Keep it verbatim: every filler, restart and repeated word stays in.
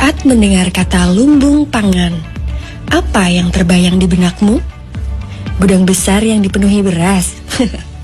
Saat mendengar kata lumbung pangan, apa yang terbayang di benakmu? Gudang besar yang dipenuhi beras?